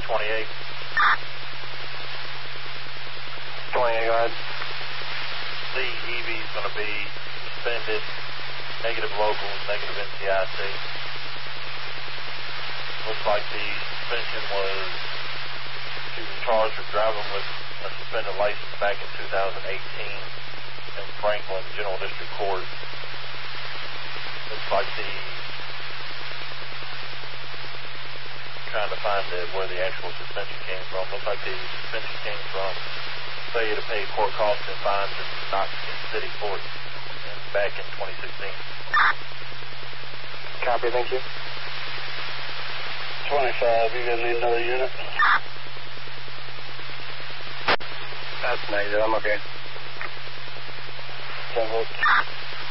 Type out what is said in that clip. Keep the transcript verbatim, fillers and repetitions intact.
twenty-eight. twenty-eight, go ahead. The E V is going to be suspended, negative locals, negative N C I C. Looks like the suspension was, she was charged with driving with a suspended license back in two thousand eighteen in Franklin General District Court. Looks like the, trying to find the, where the actual suspension came from. Looks like the suspension came from failure to pay court costs and fines in Knoxville City Court and back in twenty sixteen. Copy, thank you. twenty-five, you gonna need another unit? That's negative, I'm okay. ten